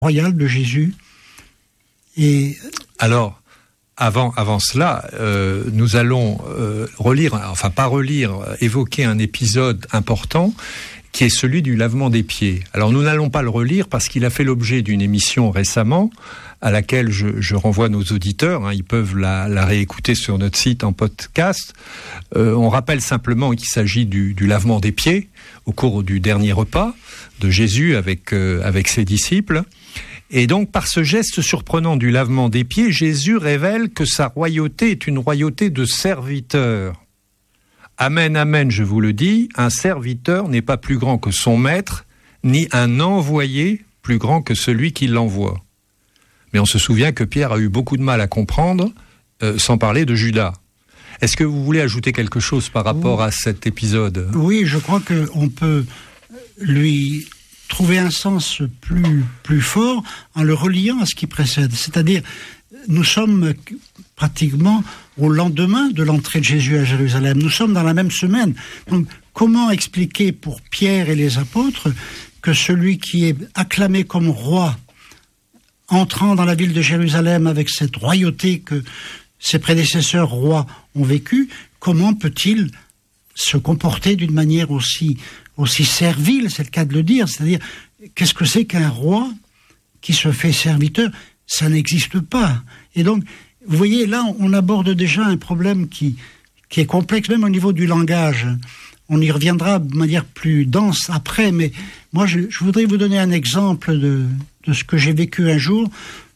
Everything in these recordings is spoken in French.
royale de Jésus. Et alors, avant cela, nous allons évoquer un épisode important qui est celui du lavement des pieds. Alors nous n'allons pas le relire parce qu'il a fait l'objet d'une émission récemment à laquelle je renvoie nos auditeurs, ils peuvent la réécouter sur notre site en podcast. On rappelle simplement qu'il s'agit du lavement des pieds au cours du dernier repas de Jésus avec ses disciples. Et donc, par ce geste surprenant du lavement des pieds, Jésus révèle que sa royauté est une royauté de serviteur. Amen, amen, je vous le dis, un serviteur n'est pas plus grand que son maître, ni un envoyé plus grand que celui qui l'envoie. Mais on se souvient que Pierre a eu beaucoup de mal à comprendre, sans parler de Judas. Est-ce que vous voulez ajouter quelque chose par rapport à cet épisode ? Oui, je crois qu'on peut lui trouver un sens plus fort en le reliant à ce qui précède. C'est-à-dire, nous sommes pratiquement au lendemain de l'entrée de Jésus à Jérusalem. Nous sommes dans la même semaine. Donc, comment expliquer pour Pierre et les apôtres que celui qui est acclamé comme roi, entrant dans la ville de Jérusalem avec cette royauté que ses prédécesseurs rois ont vécu, comment peut-il se comporter d'une manière aussi servile, c'est le cas de le dire, c'est-à-dire, qu'est-ce que c'est qu'un roi qui se fait serviteur ? Ça n'existe pas. Et donc, vous voyez, là, on aborde déjà un problème qui est complexe, même au niveau du langage. On y reviendra de manière plus dense après, mais moi, je voudrais vous donner un exemple de ce que j'ai vécu un jour.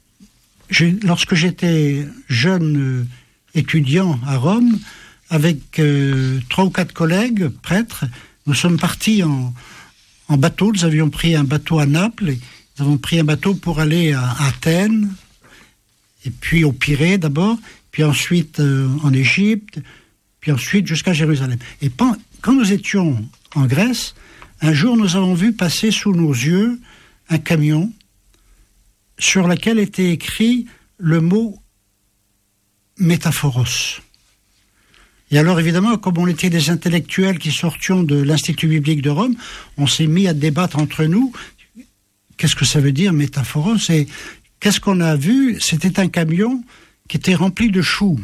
Lorsque j'étais jeune étudiant à Rome, avec 3 ou 4 collègues prêtres, nous sommes partis en bateau. Nous avions pris un bateau à Naples, et nous avons pris un bateau pour aller à Athènes, et puis au Pirée d'abord, puis ensuite en Égypte, puis ensuite jusqu'à Jérusalem. Et quand nous étions en Grèce, un jour nous avons vu passer sous nos yeux un camion sur lequel était écrit le mot métaphoros. Et alors évidemment, comme on était des intellectuels qui sortions de l'Institut biblique de Rome, on s'est mis à débattre entre nous. Qu'est-ce que ça veut dire métaphoros ? Et qu'est-ce qu'on a vu ? C'était un camion qui était rempli de choux.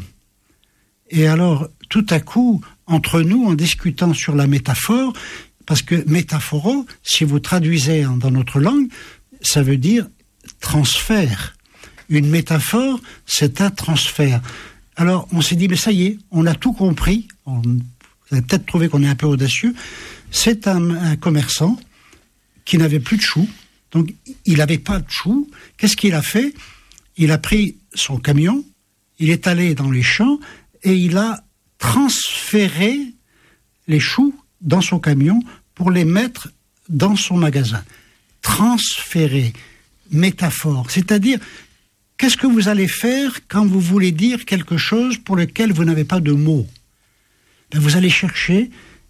Et alors, tout à coup, entre nous, en discutant sur la métaphore, parce que métaphoro, si vous traduisez dans notre langue, ça veut dire transfert. Une métaphore, c'est un transfert. Alors, on s'est dit, mais ça y est, on a tout compris. Vous avez peut-être trouvé qu'on est un peu audacieux. C'est un commerçant qui n'avait plus de choux. Donc, il n'avait pas de choux. Qu'est-ce qu'il a fait ? Il a pris son camion, il est allé dans les champs et il a transféré les choux dans son camion pour les mettre dans son magasin. Transférer, métaphore, c'est-à-dire, qu'est-ce que vous allez faire quand vous voulez dire quelque chose pour lequel vous n'avez pas de mots ? Vous allez chercher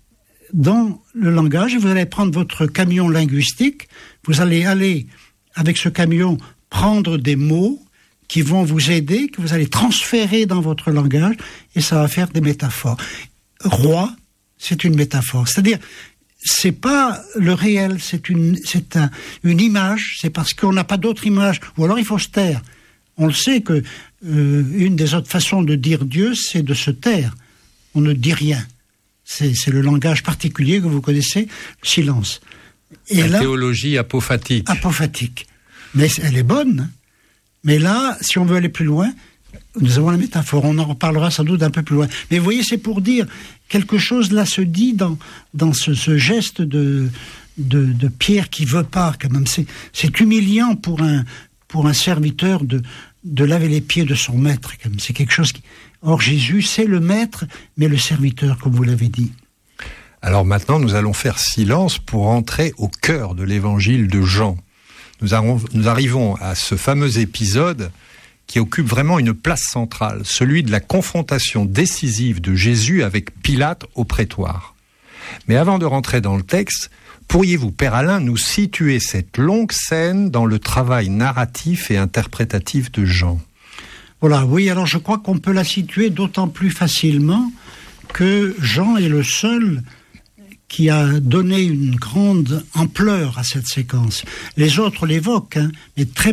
dans le langage, vous allez prendre votre camion linguistique, vous allez aller avec ce camion prendre des mots qui vont vous aider, que vous allez transférer dans votre langage, et ça va faire des métaphores. Roi, c'est une métaphore. C'est-à-dire, c'est pas le réel, c'est une image, c'est parce qu'on n'a pas d'autre image, ou alors il faut se taire. On le sait que une des autres façons de dire Dieu, c'est de se taire. On ne dit rien. C'est le langage particulier que vous connaissez, le silence. Et la théologie apophatique. Apophatique. Mais elle est bonne. Mais là, si on veut aller plus loin, nous avons la métaphore. On en reparlera sans doute un peu plus loin. Mais vous voyez, c'est pour dire quelque chose là se dit dans ce geste de Pierre qui veut pas. Quand même, c'est humiliant pour un serviteur de laver les pieds de son maître. Quand même. C'est quelque chose qui... Or, Jésus, c'est le maître, mais le serviteur, comme vous l'avez dit. Alors maintenant, nous allons faire silence pour entrer au cœur de l'évangile de Jean. Nous arrivons à ce fameux épisode qui occupe vraiment une place centrale, celui de la confrontation décisive de Jésus avec Pilate au prétoire. Mais avant de rentrer dans le texte, pourriez-vous, Père Alain, nous situer cette longue scène dans le travail narratif et interprétatif de Jean ? Voilà, oui, alors je crois qu'on peut la situer d'autant plus facilement que Jean est le seul qui a donné une grande ampleur à cette séquence. Les autres l'évoquent, mais très